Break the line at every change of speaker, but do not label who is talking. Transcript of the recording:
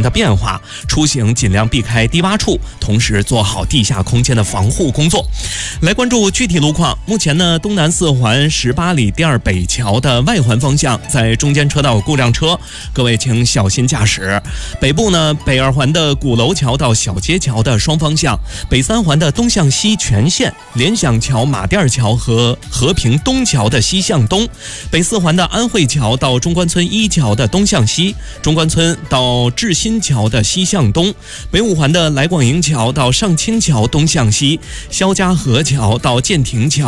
的变化，出行尽量避开低洼处，同时做好地下空间的防护工作。来关注具体路况。目前呢，东南4环18里第2北桥的外环方向在中间车道有故障车，各位请小心驾驶。北部呢，北2环的鼓楼桥到小街桥的双方向，北3环的东向西全线，联想桥、马甸桥和和平东桥的西向东，北4环的安慧桥到中关村一桥的东向西，中关村到志新桥的西向东，北5环的来广营桥到上清桥东向西，肖家河桥到建亭桥